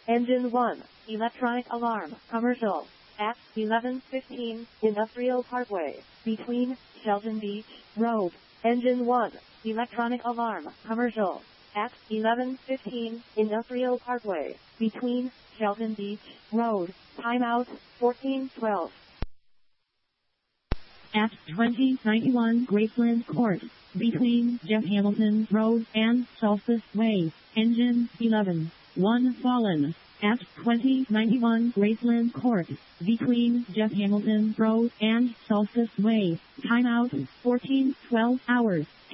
Engine 1, electronic alarm, commercial, at 11:15, Industrial Parkway, between Shelton Beach Road. Engine 1, electronic alarm, commercial, at 11:15, Industrial Parkway, between Shelton Beach Road. Timeout, 14:12. At 2091 Graceland Court, between Jeff Hamilton Road and Solstice Way, engine 11, 1 fallen. At 2091 Graceland Court, between Jeff Hamilton Road and Solstice Way. Timeout, 14:12 hours.